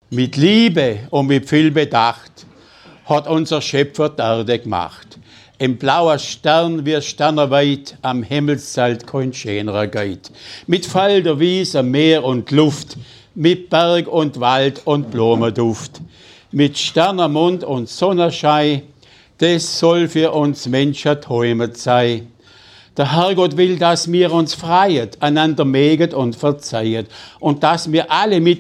Mit Liebe und mit viel Bedacht hat unser Schöpfer die Erde gemacht. Ein blauer Stern wie Sternerweit, am Himmelszelt kein schönerer geht. Mit Felder, Wiese, Meer und Luft, mit Berg und Wald und Blumenduft, mit Sternermond und Sonnenschein, das soll für uns Menschen träumet sein. Der Herrgott will, dass wir uns freien, einander mögen und verzeihen und dass wir alle mit